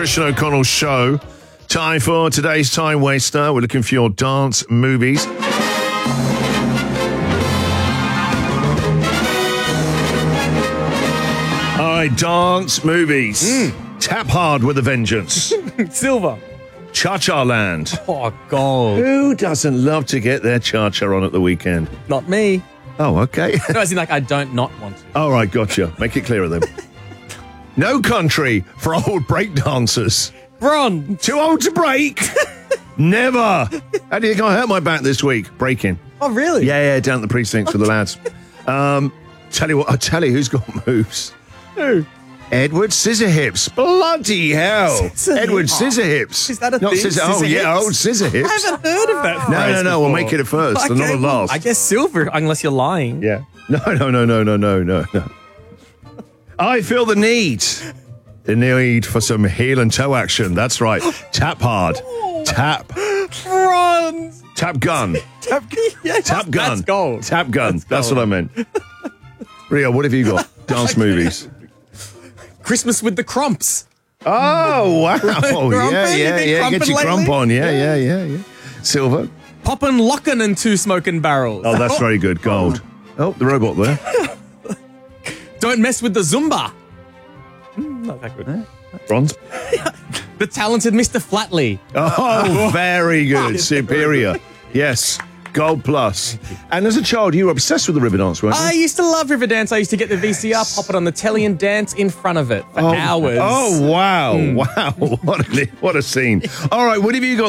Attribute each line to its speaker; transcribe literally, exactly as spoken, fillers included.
Speaker 1: Christian O'Connell show. Time for today's Time Waster. We're looking for your dance movies. All right, dance movies. Mm. Tap Hard with a Vengeance.
Speaker 2: Silver.
Speaker 1: Cha-Cha Land.
Speaker 2: Oh, God.
Speaker 1: Who doesn't love to get their cha-cha on at the weekend?
Speaker 2: Not me.
Speaker 1: Oh, okay.
Speaker 2: No, as in, like, I don't not want to.
Speaker 1: All right, gotcha. Make it clearer then. No Country for old break dancers.
Speaker 2: Bron.
Speaker 1: Too old to break. Never. How do you think I hurt my back this week? Breaking.
Speaker 2: Oh, really?
Speaker 1: Yeah, yeah, down at the precinct for the lads. Um, tell you what, I tell you who's got moves.
Speaker 2: Who?
Speaker 1: Edward Scissorhips. Bloody hell.
Speaker 2: Scissor
Speaker 1: Edward
Speaker 2: Hips.
Speaker 1: Scissorhips.
Speaker 2: Is that a
Speaker 1: Not
Speaker 2: thing?
Speaker 1: Scissor, oh,
Speaker 2: Scissor
Speaker 1: yeah,
Speaker 2: Hips?
Speaker 1: old Scissorhips.
Speaker 2: I haven't heard of that.
Speaker 1: No,
Speaker 2: phrase
Speaker 1: no, no, we'll
Speaker 2: before.
Speaker 1: make it a first.
Speaker 2: Okay,
Speaker 1: and not a
Speaker 2: well,
Speaker 1: last.
Speaker 2: I guess silver, unless you're lying.
Speaker 1: Yeah. No, no, no, no, no, no, no, no. I feel the need. The need for some heel and toe action. That's right. Tap hard. Tap.
Speaker 2: Bronze.
Speaker 1: Tap gun.
Speaker 2: Tap, yes,
Speaker 1: Tap gun.
Speaker 2: That's gold.
Speaker 1: Tap gun.
Speaker 2: That's
Speaker 1: That's,
Speaker 2: gold.
Speaker 1: what I meant. Rio, what have you got? Dance movies.
Speaker 2: Christmas with the Crumps.
Speaker 1: Oh, wow.
Speaker 2: Grumping?
Speaker 1: Yeah,
Speaker 2: You
Speaker 1: yeah,
Speaker 2: been
Speaker 1: yeah. Get
Speaker 2: crumping
Speaker 1: your crump
Speaker 2: lately?
Speaker 1: on. Yeah, yeah, yeah, yeah. Silver.
Speaker 2: Poppin' Lockin' and Two Smoking Barrels.
Speaker 1: Oh, that's very good. Gold. Oh, the robot there.
Speaker 2: Don't mess with the Zumba. Mm, not that good.
Speaker 1: Bronze.
Speaker 2: The Talented Mister Flatley.
Speaker 1: Oh, very good. Superior. Yes. Gold plus. And as a child, you were obsessed with the river dance, weren't you?
Speaker 2: I used to love Riverdance. I used to get the V C R, pop it on the telly and dance in front of it for
Speaker 1: oh,
Speaker 2: hours.
Speaker 1: Oh, wow. Wow. What a, what a scene. All right, what have you got?